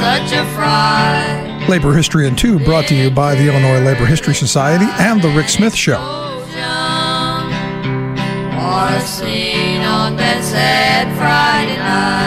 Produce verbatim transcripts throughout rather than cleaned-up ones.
such a fright. Labor History in Two, brought to you by the Illinois Labor History Society and The Rick Smith Show. Or seen on that sad Friday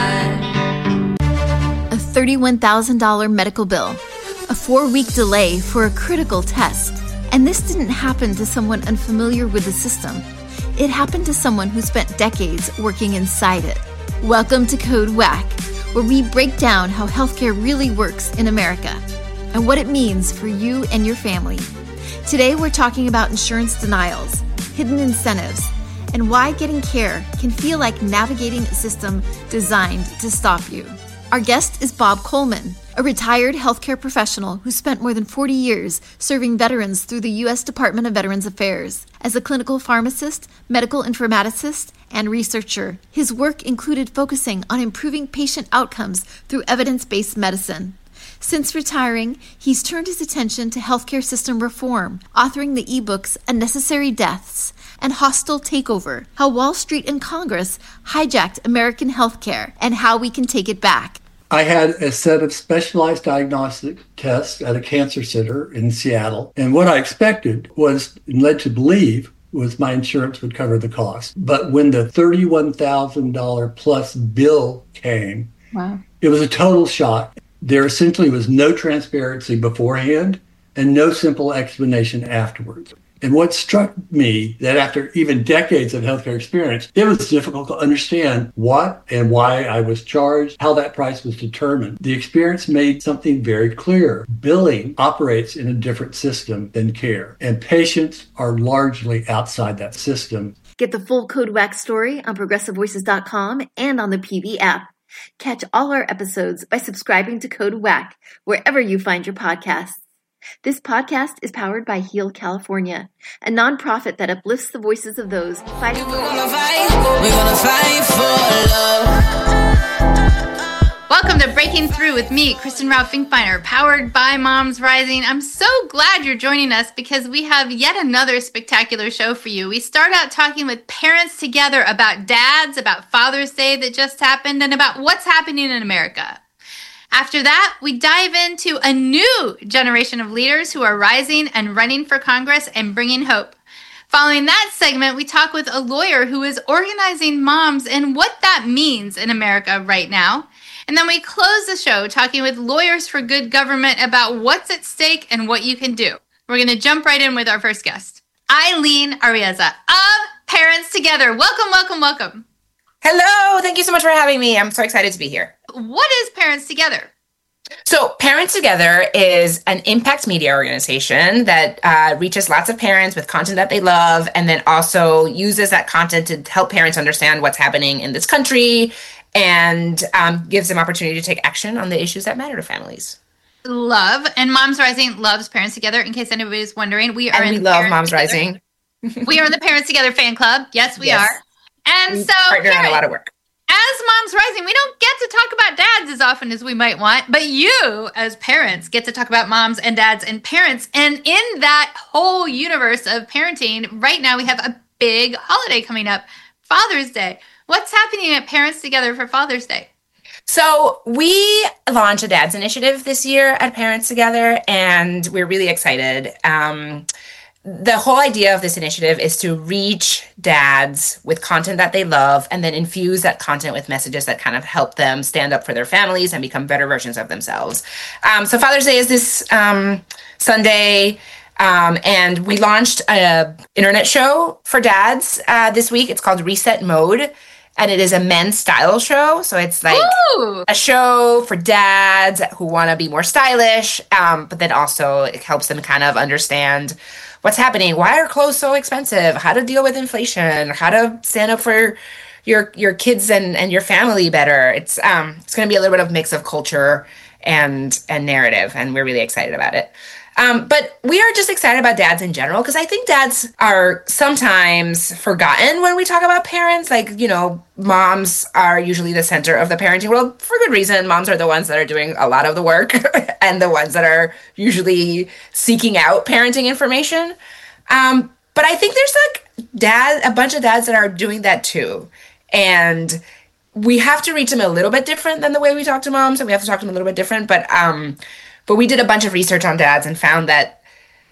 night. A thirty-one thousand dollars medical bill, a four-week delay for a critical test. And this didn't happen to someone unfamiliar with the system. It happened to someone who spent decades working inside it. Welcome to Code Whack, where we break down how healthcare really works in America and what it means for you and your family. Today, we're talking about insurance denials, hidden incentives, and why getting care can feel like navigating a system designed to stop you. Our guest is Bob Coleman, a retired healthcare professional who spent more than forty years serving veterans through the U S Department of Veterans Affairs. As a clinical pharmacist, medical informaticist, and researcher, his work included focusing on improving patient outcomes through evidence-based medicine. Since retiring, he's turned his attention to healthcare system reform, authoring the ebooks Unnecessary Deaths and Hostile Takeover, How Wall Street and Congress Hijacked American Healthcare and How We Can Take It Back. I had a set of specialized diagnostic tests at a cancer center in Seattle. And what I expected was, and led to believe, was my insurance would cover the cost. But when the thirty-one thousand dollars plus bill came, wow. It was a total shock. There essentially was no transparency beforehand and no simple explanation afterwards. And what struck me, that after even decades of healthcare experience, it was difficult to understand what and why I was charged, how that price was determined. The experience made something very clear. Billing operates in a different system than care, and patients are largely outside that system. Get the full Code Whack story on progressive voices dot com and on the P V app. Catch all our episodes by subscribing to Code Whack wherever you find your podcasts. This podcast is powered by Heal California, a nonprofit that uplifts the voices of those fighting for fight, we're gonna fight for love. Welcome to Breaking Through with me, Kristen Rao Finkbeiner, powered by Moms Rising. I'm so glad you're joining us because we have yet another spectacular show for you. We start out talking with parents together about dads, about Father's Day that just happened, and about what's happening in America. After that, we dive into a new generation of leaders who are rising and running for Congress and bringing hope. Following that segment, we talk with a lawyer who is organizing moms and what that means in America right now. And then we close the show talking with Lawyers for Good Government about what's at stake and what you can do. We're going to jump right in with our first guest, Eileen Arriaza of Parents Together. Welcome, welcome, welcome. Hello. Thank you so much for having me. I'm so excited to be here. What is Parents Together? So Parents Together is an impact media organization that uh, reaches lots of parents with content that they love, and then also uses that content to help parents understand what's happening in this country and um, gives them opportunity to take action on the issues that matter to families. Love. And Moms Rising loves Parents Together. In case anybody's wondering, we are and in we love Parents Moms Together. Rising. We are in the Parents Together fan club. Yes, we yes. are. And we so, partner on a lot of work. As Moms Rising, we don't get to talk about dads as often as we might want, but you, as parents, get to talk about moms and dads and parents. And in that whole universe of parenting, right now we have a big holiday coming up, Father's Day. What's happening at Parents Together for Father's Day? So we launched a Dads Initiative this year at Parents Together, and we're really excited. Um, The whole idea of this initiative is to reach dads with content that they love and then infuse that content with messages that kind of help them stand up for their families and become better versions of themselves. Um, so Father's Day is this um, Sunday, um, and we launched an internet show for dads uh, this week. It's called Reset Mode, and it is a men's style show. So it's like Ooh. a show for dads who want to be more stylish, um, but then also it helps them kind of understand what's happening? Why are clothes so expensive? How to deal with inflation? How to stand up for your your kids and, and your family better? It's um it's going to be a little bit of mix of culture and and narrative, and we're really excited about it. Um, but we are just excited about dads in general because I think dads are sometimes forgotten when we talk about parents. Like, you know, moms are usually the center of the parenting world for good reason. Moms are the ones that are doing a lot of the work and the ones that are usually seeking out parenting information. Um, but I think there's like dad, a bunch of dads that are doing that too. And we have to reach them a little bit different than the way we talk to moms, and we have to talk to them a little bit different. But um, but we did a bunch of research on dads and found that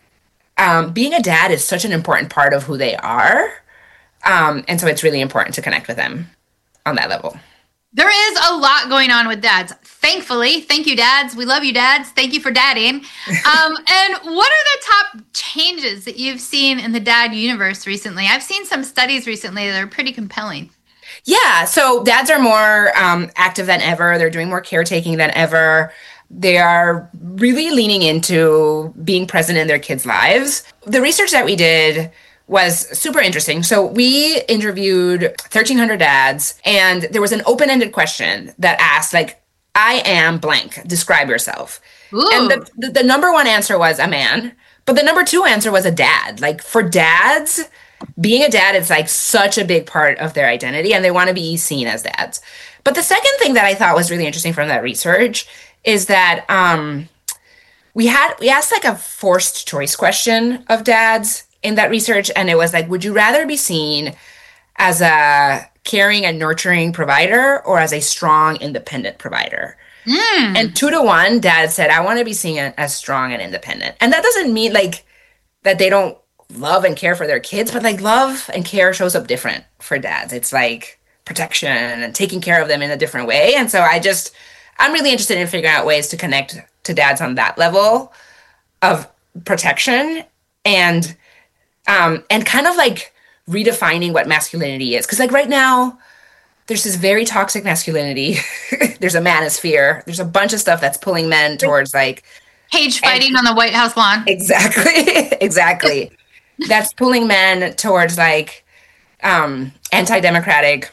um, being a dad is such an important part of who they are. Um, and so it's really important to connect with them on that level. There is a lot going on with dads. Thankfully, thank you, dads. We love you, dads. Thank you for dadding. Um, and what are the top changes that you've seen in the dad universe recently? I've seen some studies recently that are pretty compelling. Yeah, so dads are more um, active than ever. They're doing more caretaking than ever. They are really leaning into being present in their kids' lives. The research that we did was super interesting. So we interviewed thirteen hundred dads, and there was an open-ended question that asked, like, I am blank, describe yourself. Ooh. And the, the, the number one answer was a man, but the number two answer was a dad. Like, for dads, being a dad is like such a big part of their identity, and they want to be seen as dads. But the second thing that I thought was really interesting from that research is that um, we had we asked like a forced choice question of dads in that research, and it was like, would you rather be seen as a caring and nurturing provider or as a strong, independent provider? Mm. And two to one, dad said, I want to be seen as strong and independent. And that doesn't mean like that they don't love and care for their kids, but like love and care shows up different for dads. It's like protection and taking care of them in a different way. And so I just, I'm really interested in figuring out ways to connect to dads on that level of protection and Um, and kind of like redefining what masculinity is. Because like right now, there's this very toxic masculinity. There's a manosphere. There's a bunch of stuff that's pulling men towards like... Cage fighting and, on the White House lawn. Exactly. Exactly. That's pulling men towards like um, anti-democratic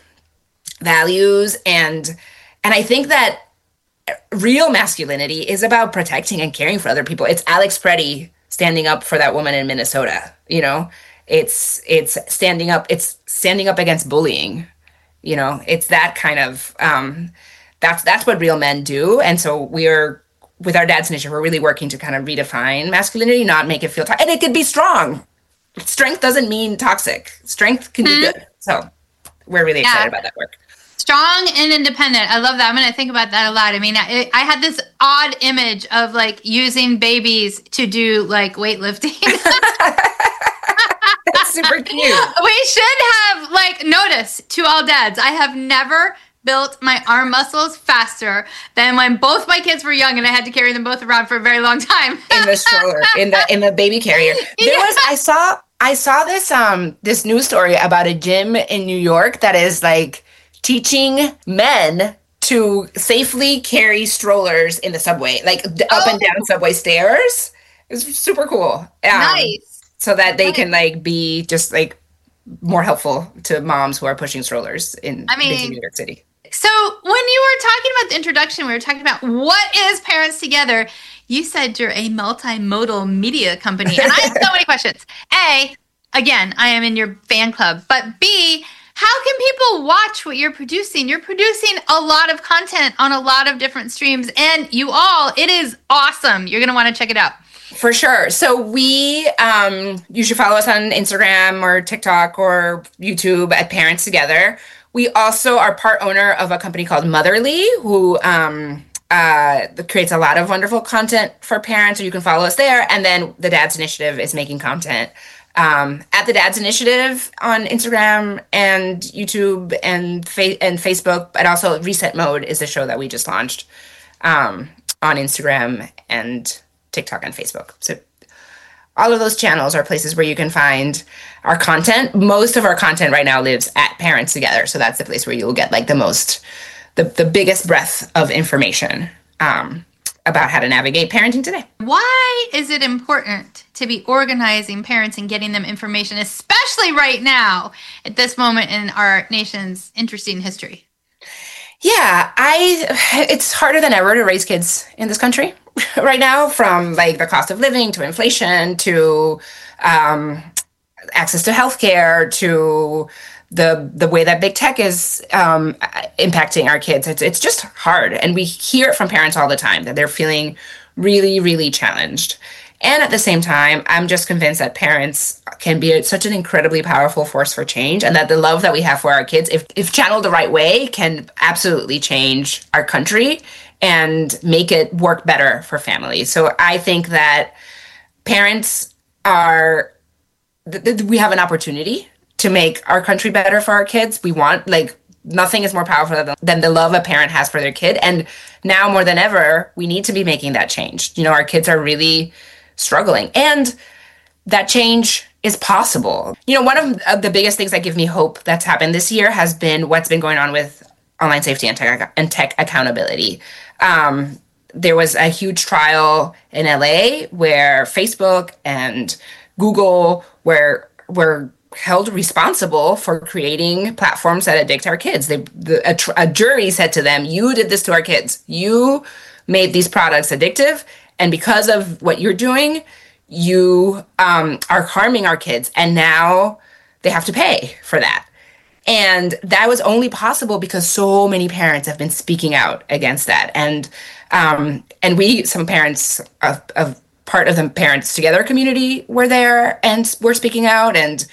values. And, and I think that real masculinity is about protecting and caring for other people. It's Alex Preddy standing up for that woman in Minnesota, you know, it's, it's standing up, it's standing up against bullying, you know, it's that kind of, um, that's, that's what real men do. And so we're, with our Dads Initiative, we're really working to kind of redefine masculinity, not make it feel, to- and it could be strong. Strength doesn't mean toxic. Strength can mm-hmm. be good. So we're really excited yeah. about that work. Strong and independent. I love that. I'm going to think about that a lot. I mean, I, I had this odd image of like using babies to do like weightlifting. That's super cute. We should have like notice to all dads. I have never built my arm muscles faster than when both my kids were young and I had to carry them both around for a very long time. In the stroller, in the in the baby carrier. There yeah. was I saw I saw this um this news story about a gym in New York that is like teaching men to safely carry strollers in the subway, like oh. up and down subway stairs. It's super cool. Um, nice. So that they nice. can like be just like more helpful to moms who are pushing strollers in I mean, busy New York City. So when you were talking about the introduction, we were talking about what is Parents Together. You said you're a multimodal media company, and I have so many questions. A, again, I am in your fan club, but B, how can people watch what you're producing? You're producing a lot of content on a lot of different streams, and you all, it is awesome. You're going to want to check it out. For sure. So we, um, you should follow us on Instagram or TikTok or YouTube at Parents Together. We also are part owner of a company called Motherly, who um, uh, creates a lot of wonderful content for parents, so you can follow us there. And then the Dads Initiative is making content Um, at the Dads Initiative on Instagram and YouTube and fa- and Facebook, but also Reset Mode is a show that we just launched um, on Instagram and TikTok and Facebook. So all of those channels are places where you can find our content. Most of our content right now lives at Parents Together, so that's the place where you'll get like the most, the, the biggest breadth of information um, about how to navigate parenting today. Why is it important to be organizing parents and getting them information, especially right now at this moment in our nation's interesting history? Yeah, I. It's harder than ever to raise kids in this country right now, from like the cost of living to inflation to um, access to healthcare to the the way that big tech is um, impacting our kids. It's it's just hard, and we hear it from parents all the time that they're feeling really, really challenged. And at the same time, I'm just convinced that parents can be such an incredibly powerful force for change, and that the love that we have for our kids, if, if channeled the right way, can absolutely change our country and make it work better for families. So I think that parents are, th- th- we have an opportunity to make our country better for our kids. We want, like, nothing is more powerful than, than the love a parent has for their kid. And now more than ever, we need to be making that change. You know, our kids are really struggling, and that change is possible. You know, one of the biggest things that give me hope that's happened this year has been what's been going on with online safety and tech, and tech accountability. Um, there was a huge trial in L A where Facebook and Google were were held responsible for creating platforms that addict our kids. They, the, a, tr- a jury said to them, "You did this to our kids. You made these products addictive, and because of what you're doing, you um, are harming our kids, and now they have to pay for that." And that was only possible because so many parents have been speaking out against that. And um, and we, some parents of, of part of the Parents Together community were there and were speaking out. And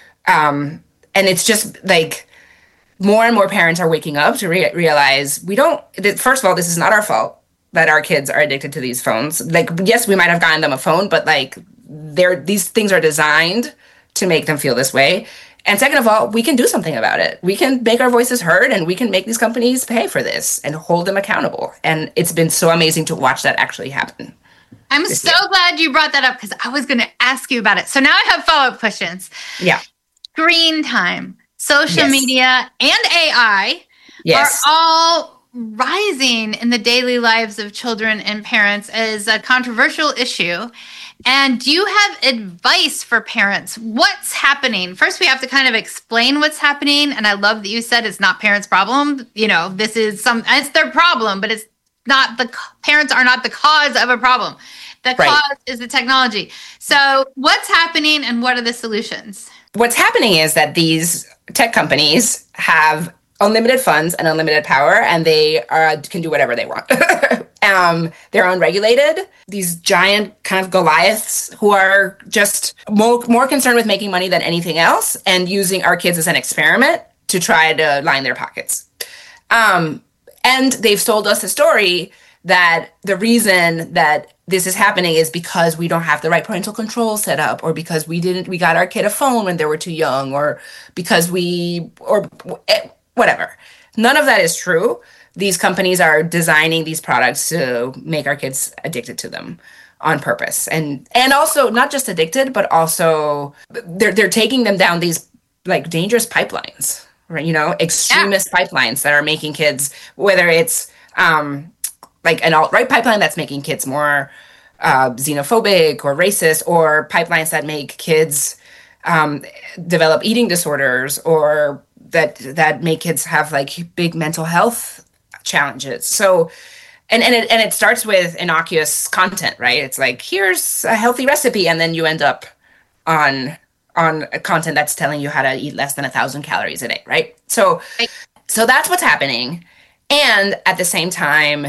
um, and it's just like more and more parents are waking up to re- realize we don't, that, first of all, this is not our fault that our kids are addicted to these phones. Like, yes, we might have gotten them a phone, but like they're, these things are designed to make them feel this way. And second of all, we can do something about it. We can make our voices heard, and we can make these companies pay for this and hold them accountable. And it's been so amazing to watch that actually happen. I'm so year. glad you brought that up, because I was going to ask you about it. So now I have follow-up questions. Yeah. Screen time, social yes. media, and A I yes. are all rising in the daily lives of children and parents as a controversial issue. And do you have advice for parents? What's happening? First, we have to kind of explain what's happening. And I love that you said it's not parents' problem. You know, this is some, it's their problem, but it's not the, parents are not the cause of a problem. The right. cause is the technology. So what's happening, and what are the solutions? What's happening is that these tech companies have unlimited funds and unlimited power, and they are, can do whatever they want. um, they're unregulated. These giant kind of Goliaths who are just more, more concerned with making money than anything else, and using our kids as an experiment to try to line their pockets. Um, and they've sold us a story that the reason that this is happening is because we don't have the right parental control set up, or because we didn't, we got our kid a phone when they were too young, or because we, or whatever. None of that is true. These companies are designing these products to make our kids addicted to them on purpose. And and also not just addicted, but also they're they're taking them down these like dangerous pipelines, right? You know, extremist yeah. pipelines that are making kids, whether it's um, like an alt-right pipeline that's making kids more uh, xenophobic or racist, or pipelines that make kids um, develop eating disorders, or that that make kids have like big mental health challenges. So, and and it and it starts with innocuous content, right? It's like, here's a healthy recipe, and then you end up on on a content that's telling you how to eat less than a thousand calories a day, right? So, so that's what's happening. And at the same time,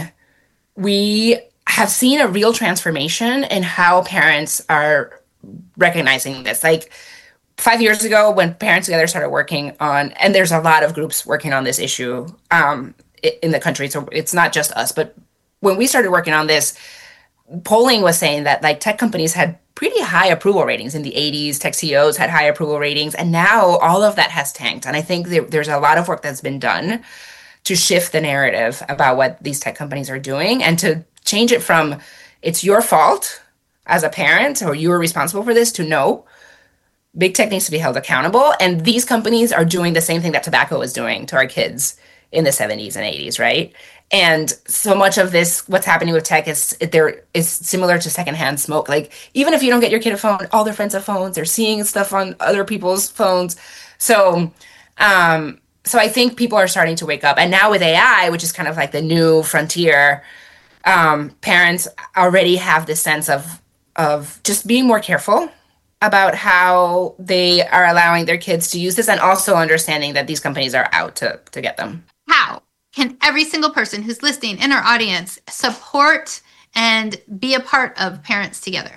we have seen a real transformation in how parents are recognizing this. Like, Five years ago, when Parents Together started working on, and there's a lot of groups working on this issue um, in the country, so it's not just us, but when we started working on this, polling was saying that like tech companies had pretty high approval ratings in the eighties. Tech C E Os had high approval ratings, and now all of that has tanked. And I think there, there's a lot of work that's been done to shift the narrative about what these tech companies are doing, and to change it from it's your fault as a parent, or you are responsible for this, to no, big tech needs to be held accountable. And these companies are doing the same thing that tobacco was doing to our kids in the seventies and eighties, right? And so much of this, what's happening with tech is there is similar to secondhand smoke. Like, even if you don't get your kid a phone, all their friends have phones. They're seeing stuff on other people's phones. So, um, so I think people are starting to wake up. And now with A I, which is kind of like the new frontier, um, parents already have this sense of of just being more careful about how they are allowing their kids to use this, and also understanding that these companies are out to, to get them. How can every single person who's listening in our audience support and be a part of Parents Together?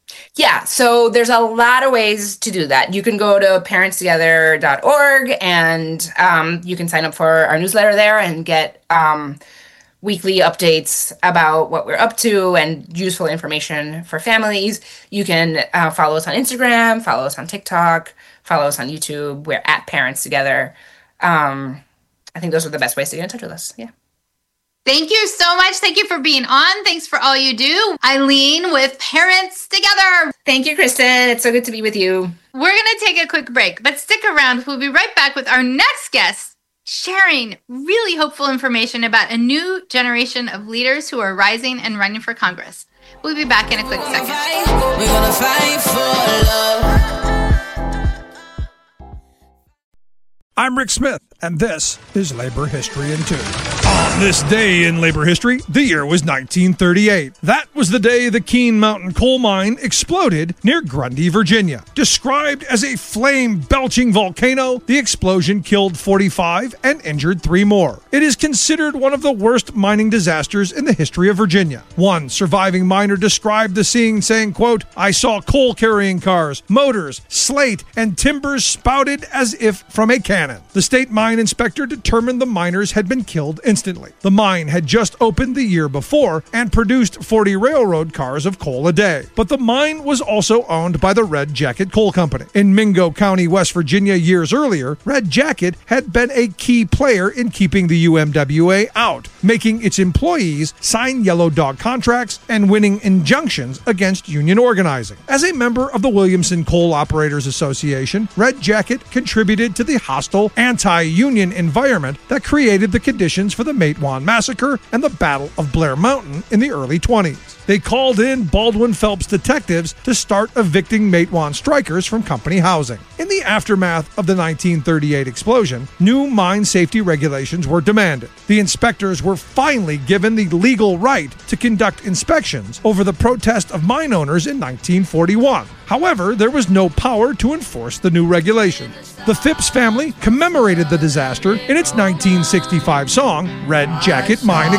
Yeah, so there's a lot of ways to do that. You can go to parents together dot org and um, you can sign up for our newsletter there and get um, weekly updates about what we're up to and useful information for families. You can uh, follow us on Instagram, follow us on TikTok, follow us on YouTube. We're at Parents Together. Um, I think those are the best ways to get in touch with us. Yeah. Thank you so much. Thank you for being on. Thanks for all you do. Eileen with Parents Together. Thank you, Kristen. It's so good to be with you. We're going to take a quick break, but stick around. We'll be right back with our next guest, sharing really hopeful information about a new generation of leaders who are rising and running for Congress. We'll be back in a quick second. We're gonna fight for love. I'm Rick Smith, and this is Labor History in Two. On this day in labor history, the year was nineteen thirty-eight. That was the day the Keene Mountain coal mine exploded near Grundy, Virginia. Described as a flame-belching volcano, the explosion killed forty-five and injured three more. It is considered one of the worst mining disasters in the history of Virginia. One surviving miner described the scene saying, quote, "I saw coal-carrying cars, motors, slate, and timbers spouted as if from a cannon." The state mine inspector determined the miners had been killed instantly. The mine had just opened the year before and produced forty railroad cars of coal a day. But the mine was also owned by the Red Jacket Coal Company. In Mingo County, West Virginia, years earlier, Red Jacket had been a key player in keeping the U M W A out, making its employees sign yellow dog contracts and winning injunctions against union organizing. As a member of the Williamson Coal Operators Association, Red Jacket contributed to the hostile anti-union environment that created the conditions for the Matewan Massacre and the Battle of Blair Mountain in the early twenties. They called in Baldwin Phelps detectives to start evicting Matewan strikers from company housing. In the aftermath of the nineteen thirty-eight explosion, new mine safety regulations were demanded. The inspectors were finally given the legal right to conduct inspections over the protest of mine owners in nineteen forty-one. However, there was no power to enforce the new regulations. The Phipps family commemorated the disaster in its nineteen sixty-five song, Red Jacket Mine